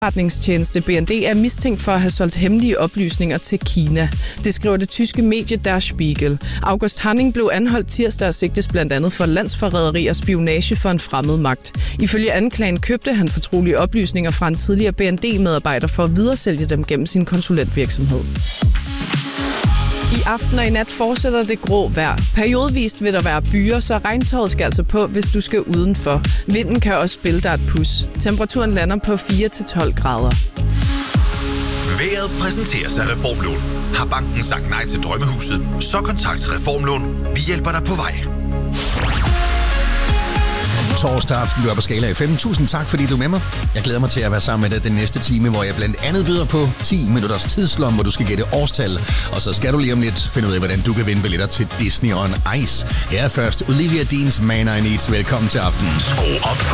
Efterretningstjeneste BND er mistænkt for at have solgt hemmelige oplysninger til Kina. Det skriver det tyske medie Der Spiegel. August Hanning blev anholdt tirsdag og sigtes blandt andet for landsforræderi og spionage for en fremmed magt. Ifølge anklagen købte han fortrolige oplysninger fra en tidligere BND-medarbejder for at videresælge dem gennem sin konsulentvirksomhed. I aften og i nat fortsætter det grå vejr. Periodevist vil der være byer, så regntøjet skal altså på, hvis du skal udenfor. Vinden kan også spille dig et pus. Temperaturen lander på 4-12 grader. Vejret præsenteres af Reformlån. Har banken sagt nej til drømmehuset? Så kontakt Reformlån. Vi hjælper dig på vej. Torsdag aften, du er på Skala FM. Tusind tak, fordi du er med mig. Jeg glæder mig til at være sammen med dig den næste time, hvor jeg blandt andet byder på 10 minutters tidslom, hvor du skal gætte årstal. Og så skal du lige om lidt finde ud af, hvordan du kan vinde billetter til Disney on Ice. Her er først Olivia Deans Man I Need. Velkommen til aftenen. Skru op.